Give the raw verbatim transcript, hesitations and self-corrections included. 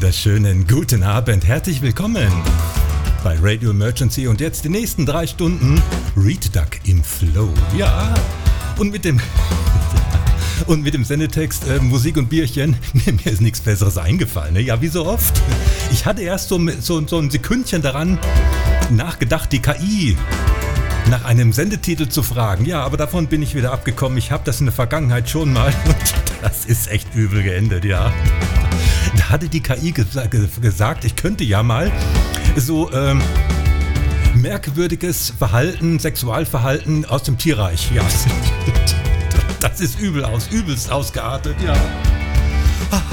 wunderschönen guten Abend. Herzlich willkommen bei Radio Emergency und jetzt die nächsten drei Stunden Read Duck im Flow. Ja, und mit dem und mit dem Sendetext äh, Musik und Bierchen, mir ist nichts Besseres eingefallen. Ne? Ja, wie so oft. Ich hatte erst so, so, so ein Sekündchen daran nachgedacht, die K I nach einem Sendetitel zu fragen. Ja, aber davon bin ich wieder abgekommen. Ich habe das in der Vergangenheit schon mal und das ist echt übel geendet, ja. Da hatte die K I ges- gesagt, ich könnte ja mal so ähm, merkwürdiges Verhalten, Sexualverhalten aus dem Tierreich. Ja, das ist übel aus, übelst ausgeartet, ja.